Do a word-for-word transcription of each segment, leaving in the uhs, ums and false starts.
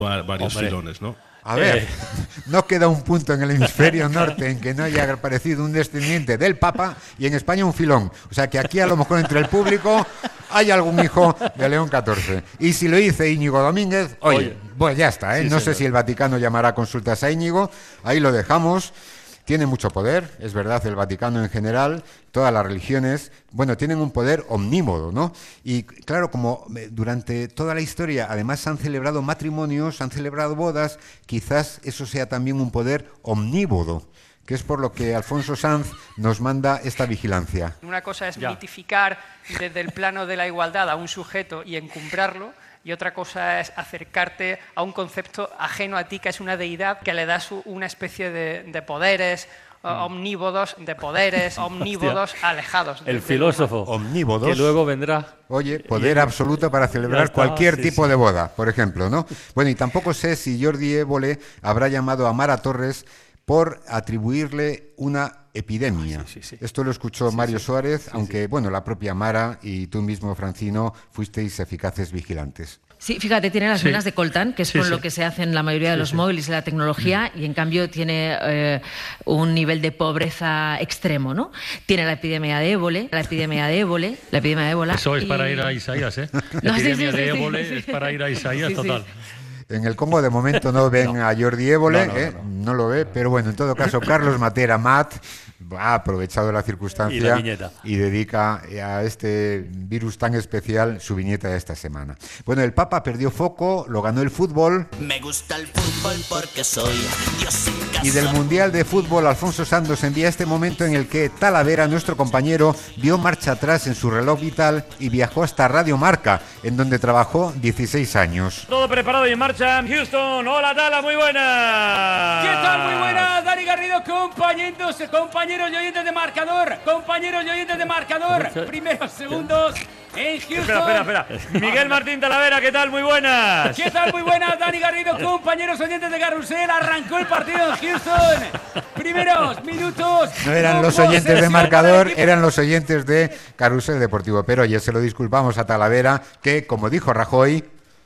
varios Hombre. filones, ¿no? A ver, eh. no queda un punto en el hemisferio norte en que no haya aparecido un descendiente del Papa y en España un filón. O sea que aquí a lo mejor entre el público hay algún hijo de León catorce. Y si lo dice Íñigo Domínguez, oye, oye. pues ya está, ¿eh? Sí, no señor. sé si el Vaticano llamará a consultas a Íñigo, ahí lo dejamos. Tiene mucho poder, es verdad, el Vaticano en general, todas las religiones, bueno, tienen un poder omnímodo, ¿no? Y claro, como durante toda la historia además se han celebrado matrimonios, se han celebrado bodas, quizás eso sea también un poder omnívodo, que es por lo que Alfonso Sanz nos manda esta vigilancia. Una cosa es ya. mitificar desde el plano de la igualdad a un sujeto y encumbrarlo, y otra cosa es acercarte a un concepto ajeno a ti, que es una deidad, que le das una especie de, de poderes mm. omnívodos, de poderes omnívodos alejados. El filósofo omnívodos, que luego vendrá. Oye, poder y, absoluto para celebrar está, cualquier sí, tipo sí. de boda, por ejemplo, ¿no? Bueno, y tampoco sé si Jordi Évole habrá llamado a Mara Torres por atribuirle una epidemia. Sí, sí, sí. Esto lo escuchó sí, Mario sí. Suárez, sí, aunque, sí. bueno, la propia Mara y tú mismo, Francino, fuisteis eficaces vigilantes. Sí, fíjate, tiene las sí. venas de coltán, que es sí, con sí. lo que se hace en la mayoría de los sí, móviles y la tecnología, sí. y en cambio tiene eh, un nivel de pobreza extremo, ¿no? Tiene la epidemia de Évole, la epidemia de Évole, la epidemia de ébola. Eso es y... para ir a Isaías, ¿eh? La no, epidemia sí, sí, de Évole sí, sí. es para ir a Isaías sí, total. Sí. En el Congo de momento no ven no. a Jordi Évole, no, no, ¿eh? no, no. no lo ve, pero bueno, en todo caso, Carlos Matera Mat ha aprovechado la circunstancia y, y dedica a este virus tan especial su viñeta de esta semana. Bueno, el Papa perdió foco, lo ganó el fútbol. Me gusta el fútbol porque soy Dios en casa. Y del Mundial de Fútbol, Alfonso Santos envía este momento en el que Talavera, nuestro compañero, dio marcha atrás en su reloj vital y viajó hasta Radio Marca, en donde trabajó dieciséis años. Todo preparado y en marcha en Houston. Hola, Tala, muy buenas. ¿Qué tal? Muy buenas, Dani Garrido, compañeros, compañeros y oyentes de marcador, compañeros y oyentes de marcador, primeros segundos en Houston. Espera, espera, espera. Miguel Martín Talavera, ¿qué tal? Muy buenas. ¿Qué tal? Muy buenas, Dani Garrido, compañeros oyentes de Carrusel. Arrancó el partido en Houston. Primeros minutos. No eran los oyentes de marcador, eran los oyentes de Carrusel Deportivo. Pero oye, se lo disculpamos a Talavera, que como dijo Rajoy,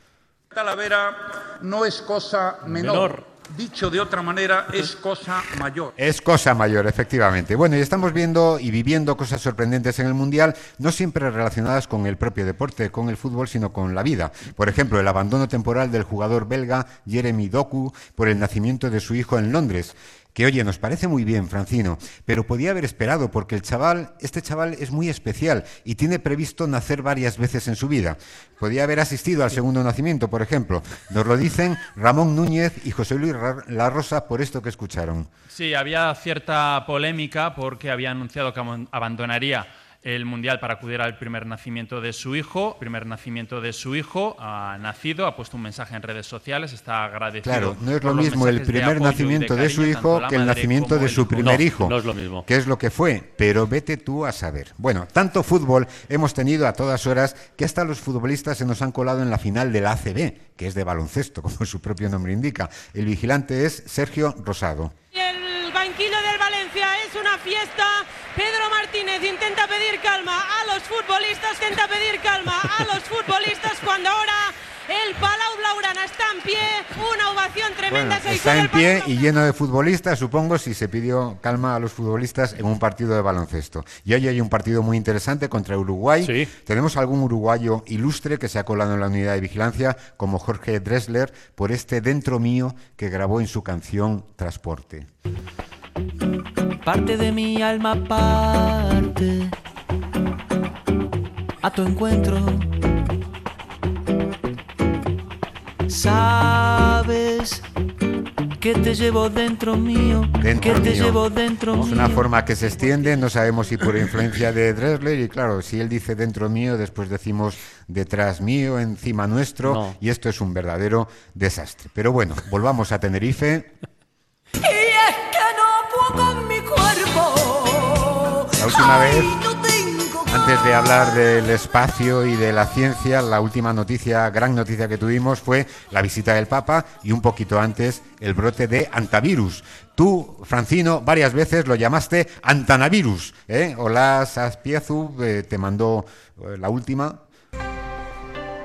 Talavera no es cosa menor. menor. Dicho de otra manera, es cosa mayor. Es cosa mayor, efectivamente. Bueno, y estamos viendo y viviendo cosas sorprendentes en el Mundial, no siempre relacionadas con el propio deporte, con el fútbol, sino con la vida. Por ejemplo, el abandono temporal del jugador belga Jeremy Doku por el nacimiento de su hijo en Londres. Que, oye, nos parece muy bien, Francino, pero podía haber esperado porque el chaval, este chaval es muy especial y tiene previsto nacer varias veces en su vida. Podía haber asistido al segundo nacimiento, por ejemplo. Nos lo dicen Ramón Núñez y José Luis La Rosa por esto que escucharon. Sí, había cierta polémica porque había anunciado que abandonaría el Mundial para acudir al primer nacimiento de su hijo. El primer nacimiento de su hijo ha nacido, ha puesto un mensaje en redes sociales, está agradecido. Claro, no es lo mismo el primer nacimiento de, de su hijo que el nacimiento de su primer no, hijo, no es lo mismo. Que es lo que fue, pero vete tú a saber. Bueno, tanto fútbol hemos tenido a todas horas que hasta los futbolistas se nos han colado en la final del A C B, que es de baloncesto, como su propio nombre indica. El vigilante es Sergio Rosado. El banquillo del Valencia es una fiesta. Pedro Martínez intenta pedir calma a los futbolistas, intenta pedir calma a los futbolistas cuando ahora el Palau Blaugrana está en pie, una ovación tremenda. Bueno, está en pie y lleno de futbolistas, supongo, si se pidió calma a los futbolistas en un partido de baloncesto. Y hoy hay un partido muy interesante contra Uruguay. Sí. Tenemos algún uruguayo ilustre que se ha colado en la unidad de vigilancia, como Jorge Dressler, por este Dentro Mío que grabó en su canción Transporte. Parte de mi alma parte a tu encuentro. Sabes que te llevo dentro mío, dentro que te mío. llevo dentro Es mío. una forma que se extiende, no sabemos si por influencia de Dressler, y claro, si él dice dentro mío, después decimos detrás mío, encima nuestro, no. Y esto es un verdadero desastre. Pero bueno, volvamos a Tenerife. Y es que no puedo con mi cuerpo. La última Ay, vez, no tengo... antes de hablar del espacio y de la ciencia, la última noticia, gran noticia que tuvimos fue la visita del Papa y un poquito antes el brote de antavirus. Tú, Francino, varias veces lo llamaste antanavirus, ¿eh? Olaz Azpiazu eh, te mandó eh, la última.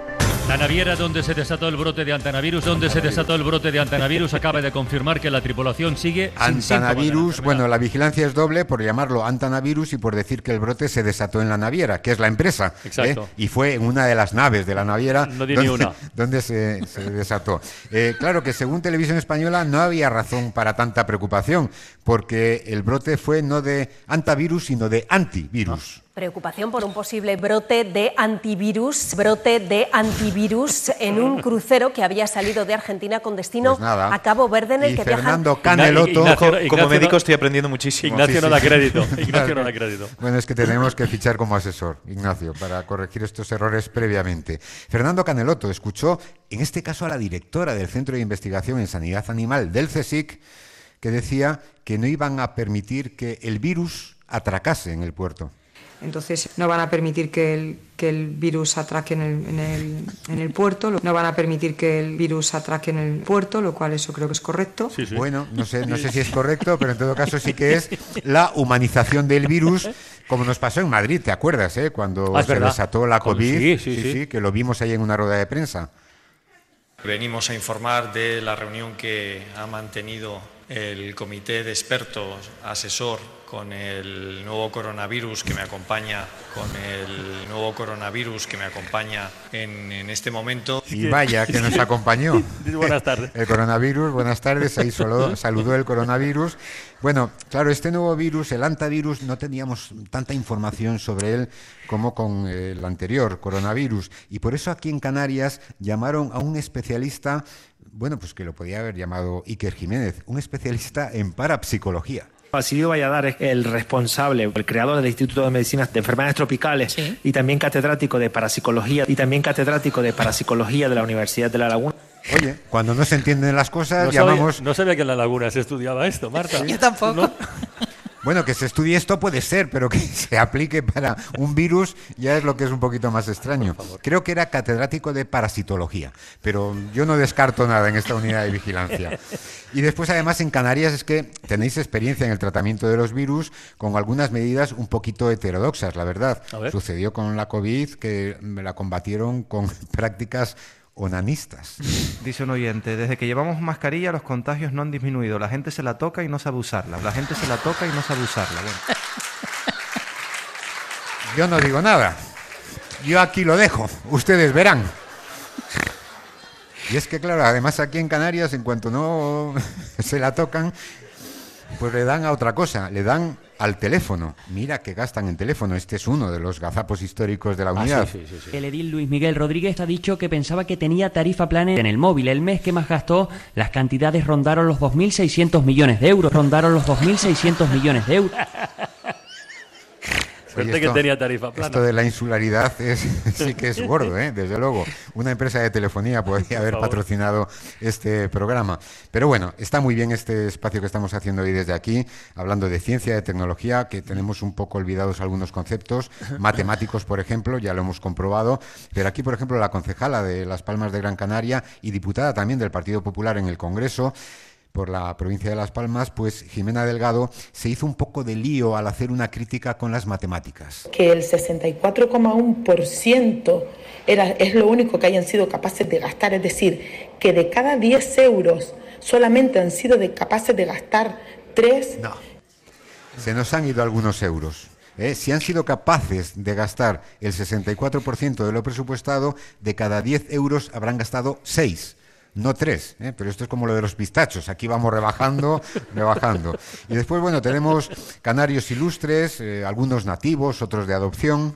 La naviera donde se desató el brote de antanavirus, donde se desató el brote de antanavirus, acaba de confirmar que la tripulación sigue sin síntomas. Antanavirus, bueno, la vigilancia es doble por llamarlo antanavirus y por decir que el brote se desató en la naviera, que es la empresa. Exacto. ¿eh? Y fue en una de las naves de la naviera no di donde, ni una. donde se, se desató. Eh, claro que según Televisión Española no había razón para tanta preocupación, porque el brote fue no de antivirus, sino de antivirus. No. Preocupación por un posible brote de antivirus, brote de antivirus en un crucero que había salido de Argentina con destino pues nada, a Cabo Verde, en el y que Fernando viajan... Caneloto, Ignacio, como, Ignacio, como médico estoy aprendiendo muchísimo. Ignacio sí, no sí. da crédito. Ignacio no da crédito. Bueno, es que tenemos que fichar como asesor, Ignacio, para corregir estos errores previamente. Fernando Caneloto escuchó, en este caso, a la directora del Centro de Investigación en Sanidad Animal del CSIC, que decía que no iban a permitir que el virus atracase en el puerto. Entonces no van a permitir que el, que el virus atraque en el, en, el, en el puerto, no van a permitir que el virus atraque en el puerto, lo cual eso creo que es correcto. Sí, sí. Bueno, no sé, no sé si es correcto, pero en todo caso sí que es la humanización del virus, como nos pasó en Madrid, ¿te acuerdas? Eh? Cuando ah, se verdad. desató la COVID, sí sí, sí, sí, sí, que lo vimos ahí en una rueda de prensa. Venimos a informar de la reunión que ha mantenido el comité de expertos asesor con el nuevo coronavirus que me acompaña, con el nuevo coronavirus que me acompaña en, en este momento. Y vaya que nos acompañó. Buenas tardes. El coronavirus, buenas tardes, ahí solo saludó el coronavirus. Bueno, claro, este nuevo virus, el antivirus, no teníamos tanta información sobre él como con el anterior coronavirus. Y por eso aquí en Canarias llamaron a un especialista, bueno, pues que lo podía haber llamado Iker Jiménez, un especialista en parapsicología. Basilio Valladares, el responsable, el creador del Instituto de Medicina de Enfermedades Tropicales, ¿sí? Y también catedrático de parapsicología y también catedrático de parapsicología de la Universidad de La Laguna. Oye, cuando no se entienden las cosas, no llamamos... Sabía, no sabía que en La Laguna se estudiaba esto, Marta. Yo tampoco. ¿No? Bueno, que se estudie esto puede ser, pero que se aplique para un virus ya es lo que es un poquito más extraño. Creo que era catedrático de parasitología, pero yo no descarto nada en esta unidad de vigilancia. Y después, además, en Canarias es que tenéis experiencia en el tratamiento de los virus con algunas medidas un poquito heterodoxas, la verdad. Sucedió con la COVID, que me la combatieron con prácticas onanistas. Dice un oyente, desde que llevamos mascarilla los contagios no han disminuido. La gente se la toca y no sabe usarla. La gente se la toca y no sabe usarla. Bueno. Yo no digo nada. Yo aquí lo dejo. Ustedes verán. Y es que, claro, además aquí en Canarias, en cuanto no se la tocan, pues le dan a otra cosa. Le dan al teléfono. Mira que gastan en teléfono. Este es uno de los gazapos históricos de la unidad. Ah, sí, sí, sí, sí. El edil Luis Miguel Rodríguez ha dicho que pensaba que tenía tarifa plana en el móvil. El mes que más gastó, las cantidades rondaron los dos mil seiscientos millones de euros. Rondaron los dos mil seiscientos millones de euros. Suerte Oye, esto, que tenía tarifa plana. Esto de la insularidad es, sí que es gordo, ¿eh? Desde luego. Una empresa de telefonía podría haber patrocinado este programa. Pero bueno, está muy bien este espacio que estamos haciendo hoy desde aquí, hablando de ciencia, de tecnología, que tenemos un poco olvidados algunos conceptos, matemáticos, por ejemplo, ya lo hemos comprobado. Pero aquí, por ejemplo, la concejala de Las Palmas de Gran Canaria y diputada también del Partido Popular en el Congreso, por la provincia de Las Palmas, pues Jimena Delgado se hizo un poco de lío al hacer una crítica con las matemáticas. Que el sesenta y cuatro coma uno por ciento era, es lo único que hayan sido capaces de gastar, es decir, que de cada diez euros solamente han sido de, capaces de gastar tres. No, se nos han ido algunos euros. ¿Eh? Si han sido capaces de gastar el sesenta y cuatro por ciento de lo presupuestado, de cada diez euros habrán gastado seis. No tres, ¿eh? Pero esto es como lo de los pistachos, aquí vamos rebajando, rebajando. Y después, bueno, tenemos canarios ilustres, eh, algunos nativos, otros de adopción.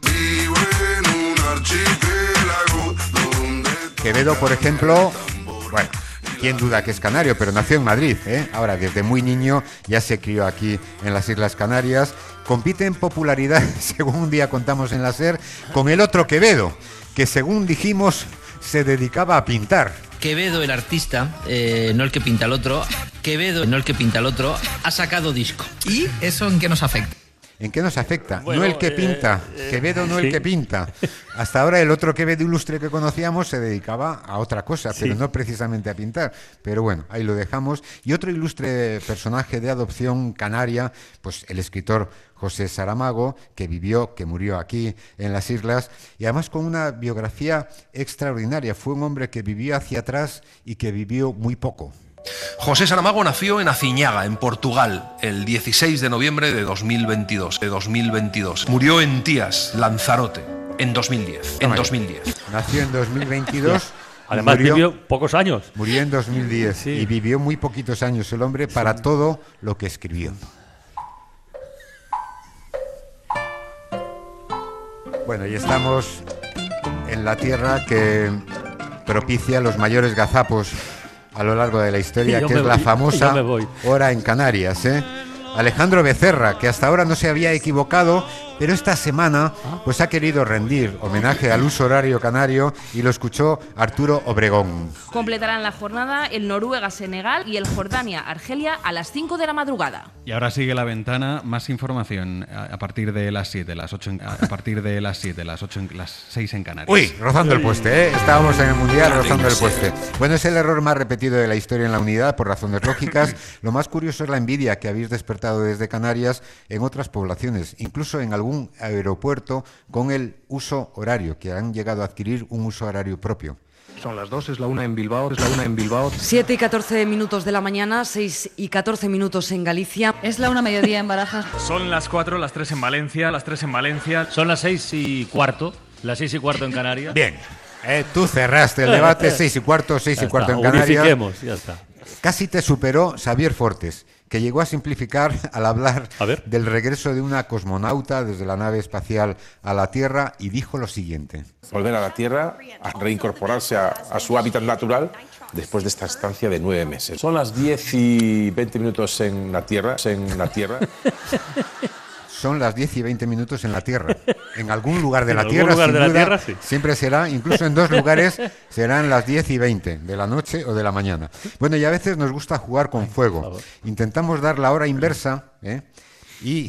Quevedo, por ejemplo, bueno, quién duda que es canario, pero nació en Madrid, ¿eh? Ahora, desde muy niño ya se crió aquí en las Islas Canarias. Compite en popularidad, según un día contamos en la SER, con el otro Quevedo, que según dijimos se dedicaba a pintar. Quevedo, el artista, eh, no el que pinta el otro, Quevedo, no el que pinta el otro, ha sacado disco. ¿Y eso en qué nos afecta? ¿En qué nos afecta? Bueno, no el que eh, pinta, eh, Quevedo no sí. el que pinta. Hasta ahora el otro Quevedo ilustre que conocíamos se dedicaba a otra cosa, Sí. pero no precisamente a pintar. Pero bueno, ahí lo dejamos. Y otro ilustre personaje de adopción canaria, pues el escritor José Saramago, que vivió, que murió aquí en las islas, y además con una biografía extraordinaria. Fue un hombre que vivió hacia atrás y que vivió muy poco. José Saramago nació en Aciñaga, en Portugal, el dieciséis de noviembre de dos mil veintidós. De dos mil veintidós. Murió en Tías, Lanzarote, en dos mil diez. En dos mil diez. Nació en dos mil veintidós. Además murió, vivió pocos años. Murió en dos mil diez Sí. y vivió muy poquitos años el hombre para todo lo que escribió. Bueno, y estamos en la tierra que propicia los mayores gazapos a lo largo de la historia, Yo que me es la voy, famosa yo me voy. hora en Canarias, ¿eh? Alejandro Becerra, que hasta ahora no se había equivocado, pero esta semana pues ha querido rendir homenaje al uso horario canario y lo escuchó Arturo Obregón. Completarán la jornada el Noruega-Senegal y el Jordania-Argelia a las cinco de la madrugada. Y ahora sigue la ventana, más información a, a partir de las siete, las ocho, en, a, a partir de las siete, las ocho, en, las seis en Canarias. Uy, rozando el poste, ¿eh? Estábamos en el Mundial rozando el poste. Bueno, es el error más repetido de la historia en la unidad por razones lógicas. Lo más curioso es la envidia que habéis despertado desde Canarias en otras poblaciones, incluso en algún aeropuerto con el uso horario, que han llegado a adquirir un uso horario propio. Son las dos, es la una en Bilbao, es la una en Bilbao. siete y catorce minutos de la mañana, seis y catorce minutos en Galicia. Es la una mediodía en Barajas. Son las cuatro, las tres en Valencia, las tres en Valencia. Son las seis y cuarto, las seis y cuarto en Canarias. Bien, eh, tú cerraste el debate, seis y cuarto, seis y cuarto en Canarias. Unifiquemos, ya está. Casi te superó Xavier Fortes, que llegó a simplificar al hablar del regreso de una cosmonauta desde la nave espacial a la Tierra y dijo lo siguiente. Volver a la Tierra, a reincorporarse a, a su hábitat natural después de esta estancia de nueve meses. Son las diez y veinte minutos en la Tierra, en la Tierra. Son las diez y veinte minutos en la Tierra. En algún lugar de En la algún Tierra, lugar sin de la duda, Tierra, sí. siempre será, incluso en dos lugares, serán las diez y veinte de la noche o de la mañana. Bueno, y a veces nos gusta jugar con fuego. Intentamos dar la hora inversa, ¿eh? Y,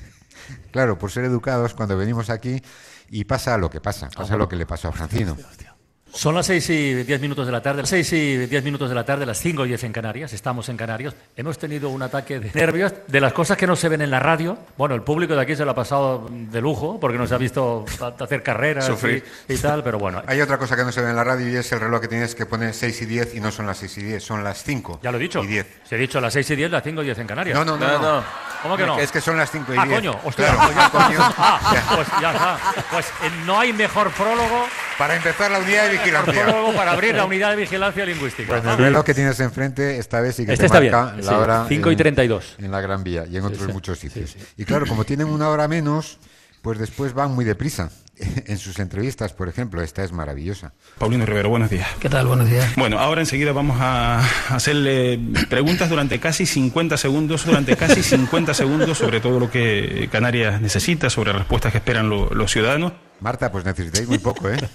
claro, por ser educados, cuando venimos aquí, y pasa lo que pasa, pasa lo que le pasó a Francino. Son las seis y diez minutos de la tarde, seis y diez minutos de la tarde, las cinco y diez en Canarias, estamos en Canarias. Hemos tenido un ataque de nervios de las cosas que no se ven en la radio. Bueno, el público de aquí se lo ha pasado de lujo porque nos ha visto hacer carreras y, y tal, pero bueno. Hay otra cosa que no se ve en la radio y es el reloj que tienes que poner seis y diez y no son las seis y diez, son las cinco. Ya lo he dicho. Y diez. Se ha dicho las seis y diez, las cinco y diez en Canarias. No, no, no. no, no. ¿Cómo que no? Es que son las cinco y ah, diez. coño, hostia, Claro, pues, ya, coño. Ah, pues ya está. Pues eh, no hay mejor prólogo para empezar la unidad de vigilancia. Prólogo para abrir la unidad de vigilancia lingüística. Bueno, el reloj que tienes enfrente esta vez sí que este te está marca bien. la Sí, hora cinco y treinta y dos. En, en la Gran Vía y en otros sí, sí. muchos sitios. Sí, sí. Y claro, como tienen una hora menos, pues después van muy deprisa. En sus entrevistas, por ejemplo, esta es maravillosa. Paulino Rivero, buenos días. ¿Qué tal? Buenos días. Bueno, ahora enseguida vamos a hacerle preguntas durante casi cincuenta segundos, durante casi cincuenta segundos sobre todo lo que Canarias necesita, sobre respuestas que esperan lo, los ciudadanos. Marta, pues necesitáis muy poco, ¿eh?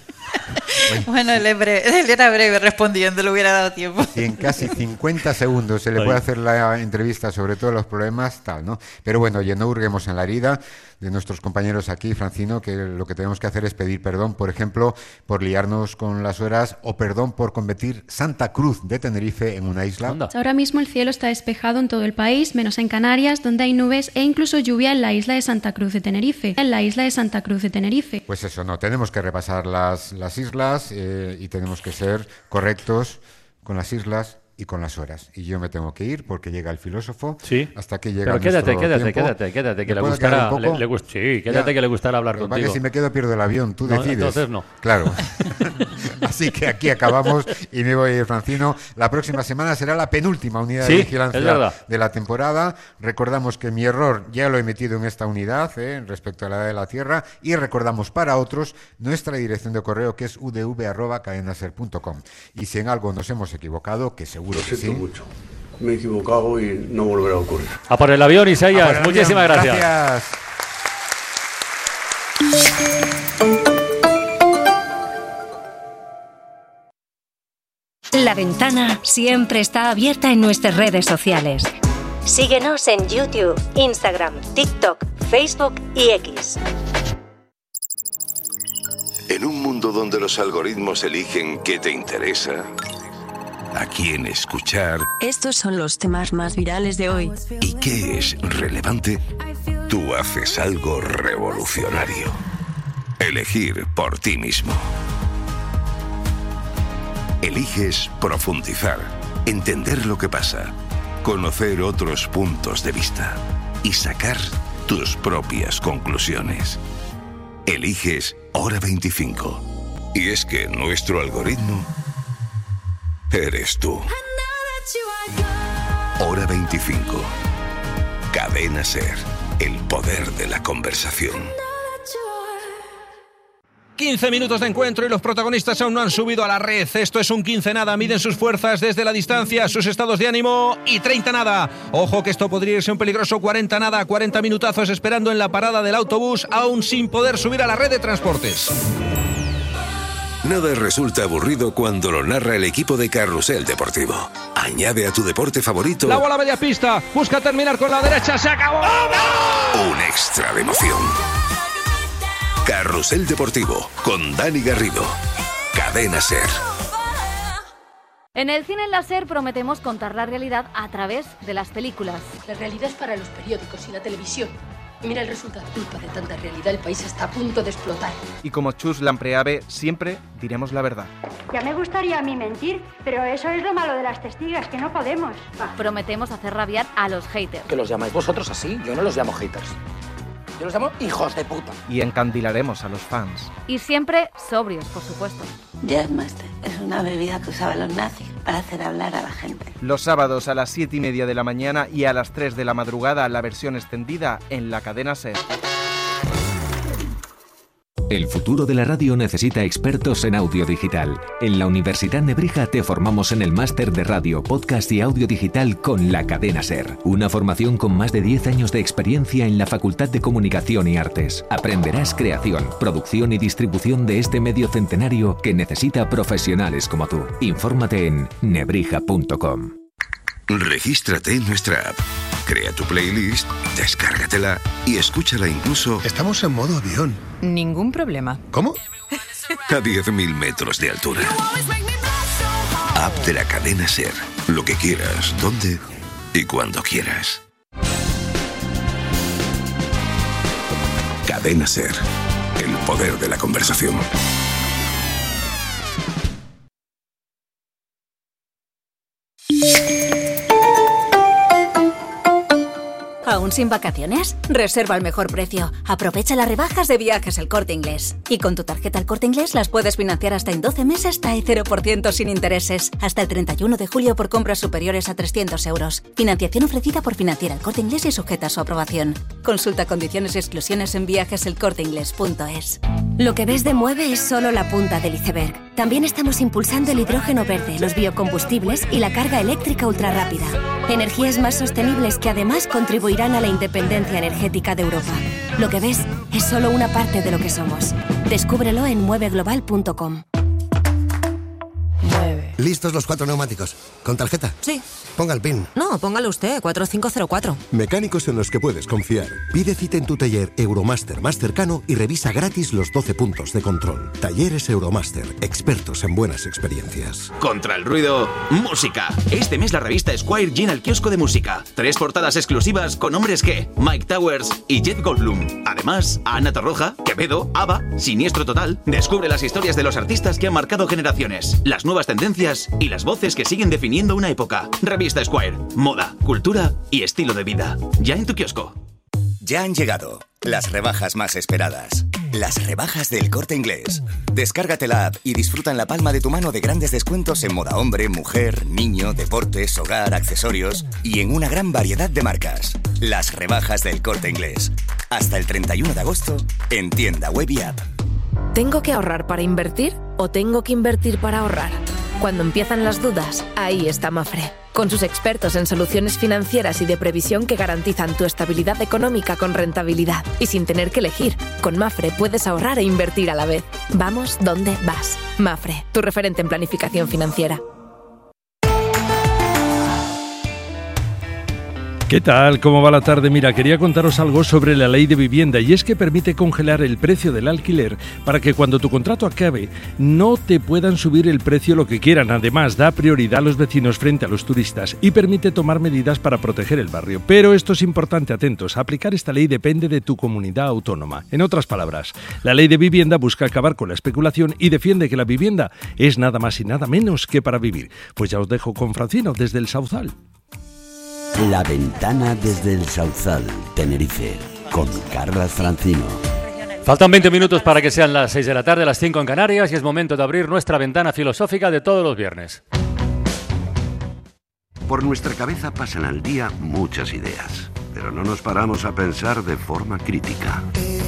Bueno, él, es breve, él era breve respondiendo, le hubiera dado tiempo. Si en casi cincuenta segundos se le puede hacer la entrevista sobre todos los problemas, tal, ¿no? Pero bueno, oye, no hurguemos en la herida de nuestros compañeros aquí, Francino, que lo que tenemos que hacer es pedir perdón, por ejemplo, por liarnos con las horas o perdón por convertir Santa Cruz de Tenerife en una isla. Anda. Ahora mismo el cielo está despejado en todo el país, menos en Canarias, donde hay nubes e incluso lluvia en la isla de Santa Cruz de Tenerife. En la isla de Santa Cruz de Tenerife. Pues eso, no, tenemos que repasar las, las islas eh, y tenemos que ser correctos con las islas y con las horas. Y yo me tengo que ir porque llega el filósofo. Sí. Hasta que llega Pero quédate, quédate, tiempo. quédate, quédate, que ¿Me le puedo gustará, quedar un poco? le, le gust- sí, quédate Ya. que le gustará hablar Lo que pasa contigo. es que si me quedo pierdo el avión, tú No, decides. entonces no. Claro. Así que aquí acabamos y me voy a ir, Francino. La próxima semana será la penúltima unidad Sí, de es vigilancia verdad. de la temporada. Recordamos que mi error ya lo he metido en esta unidad eh, respecto a la edad de la Tierra y recordamos para otros nuestra dirección de correo que es u d v arroba cadenaser punto com. Y si en algo nos hemos equivocado, que seguro Lo que siento sí. mucho. Me he equivocado y no volverá a ocurrir. A por el avión, A Isaías. por el avión. Muchísimas gracias. Gracias. La ventana siempre está abierta en nuestras redes sociales. Síguenos en YouTube, Instagram, TikTok, Facebook y X. En un mundo donde los algoritmos eligen qué te interesa, a quién escuchar. Estos son los temas más virales de hoy. ¿Y qué es relevante? Tú haces algo revolucionario. Elegir por ti mismo. Eliges profundizar, entender lo que pasa, conocer otros puntos de vista y sacar tus propias conclusiones. Eliges Hora veinticinco. Y es que nuestro algoritmo eres tú. Hora veinticinco. Cadena SER. El poder de la conversación. quince minutos de encuentro y los protagonistas aún no han subido a la red. Esto es un quince nada. Miden sus fuerzas desde la distancia, sus estados de ánimo y treinta nada. Ojo que esto podría irse un peligroso cuarenta nada. cuarenta minutazos esperando en la parada del autobús, aún sin poder subir a la red de transportes. Nada resulta aburrido cuando lo narra el equipo de Carrusel Deportivo. Añade a tu deporte favorito la bola media pista. Busca terminar con la derecha. ¡Se acabó! un extra de emoción. Carrusel Deportivo con Dani Garrido. Cadena SER. En el cine en la SER prometemos contar la realidad a través de las películas. La realidad es para los periódicos y la televisión. Y mira el resultado. Culpa de tanta realidad, el país está a punto de explotar. Y como Chus Lampreave, siempre diremos la verdad. Ya me gustaría a mí mentir, pero eso es lo malo de las testigas, que no podemos. Prometemos hacer rabiar a los haters. Que los llamáis vosotros así, yo no los llamo haters. Yo los llamo hijos de puta. Y encandilaremos a los fans. Y siempre sobrios, por supuesto. Jazzmaster es una bebida que usaban los nazis para hacer hablar a la gente. Los sábados a las siete y media de la mañana y a las tres de la madrugada la versión extendida en la cadena SER. El futuro de la radio necesita expertos en audio digital. En la Universidad Nebrija te formamos en el máster de radio, podcast y audio digital con la cadena SER. Una formación con más de diez años de experiencia en la Facultad de Comunicación y Artes. Aprenderás creación, producción y distribución de este medio centenario que necesita profesionales como tú. Infórmate en nebrija punto com. Regístrate en nuestra app. Crea tu playlist, descárgatela y escúchala incluso... Estamos en modo avión. Ningún problema. ¿Cómo? A diez mil metros de altura. App de la cadena SER. Lo que quieras, donde y cuando quieras. Cadena SER. El poder de la conversación. ¿Aún sin vacaciones? Reserva al mejor precio. Aprovecha las rebajas de Viajes El Corte Inglés. Y con tu tarjeta El Corte Inglés las puedes financiar hasta en doce meses hasta el cero por ciento sin intereses. Hasta el treinta y uno de julio por compras superiores a trescientos euros. Financiación ofrecida por Financiera El Corte Inglés y sujeta a su aprobación. Consulta condiciones y exclusiones en viajes el corte inglés punto es. Lo que ves de Mueve es solo la punta del iceberg. También estamos impulsando el hidrógeno verde, los biocombustibles y la carga eléctrica ultrarrápida. Energías más sostenibles que además contribuirán a la independencia energética de Europa. Lo que ves es solo una parte de lo que somos. Descúbrelo en mueve global punto com. ¿Listos los cuatro neumáticos? ¿Con tarjeta? Sí. Ponga el PIN. No, póngalo usted, cuatro cinco cero cuatro. Mecánicos en los que puedes confiar. Pide cita en tu taller Euromaster más cercano y revisa gratis los doce puntos de control. Talleres Euromaster, expertos en buenas experiencias. Contra el ruido, música. Este mes la revista Esquire llena el kiosco de música. Tres portadas exclusivas con hombres que Mike Towers y Jeff Goldblum. Además, Ana Torroja, Quevedo, ABBA, Siniestro Total. Descubre las historias de los artistas que han marcado generaciones, las nuevas tendencias y las voces que siguen definiendo una época. Revista Esquire, moda, cultura y estilo de vida. Ya en tu kiosco. Ya han llegado las rebajas más esperadas. Las rebajas del Corte Inglés. Descárgate la app y disfruta en la palma de tu mano de grandes descuentos en moda hombre, mujer, niño, deportes, hogar, accesorios y en una gran variedad de marcas. Las rebajas del Corte Inglés. Hasta el treinta y uno de agosto en tienda web y app. ¿Tengo que ahorrar para invertir o tengo que invertir para ahorrar? Cuando empiezan las dudas, ahí está Mafre. Con sus expertos en soluciones financieras y de previsión que garantizan tu estabilidad económica con rentabilidad. Y sin tener que elegir, con Mafre puedes ahorrar e invertir a la vez. Vamos donde vas. Mafre, tu referente en planificación financiera. ¿Qué tal? ¿Cómo va la tarde? Mira, quería contaros algo sobre la ley de vivienda, y es que permite congelar el precio del alquiler para que cuando tu contrato acabe no te puedan subir el precio lo que quieran. Además, da prioridad a los vecinos frente a los turistas y permite tomar medidas para proteger el barrio. Pero esto es importante, atentos, aplicar esta ley depende de tu comunidad autónoma. En otras palabras, la ley de vivienda busca acabar con la especulación y defiende que la vivienda es nada más y nada menos que para vivir. Pues ya os dejo con Francino desde el Sauzal. La ventana desde el Sauzal, Tenerife, con Carlas Francino. Faltan veinte minutos para que sean las seis de la tarde, las cinco en Canarias, y es momento de abrir nuestra ventana filosófica de todos los viernes. Por nuestra cabeza pasan al día muchas ideas, pero no nos paramos a pensar de forma crítica.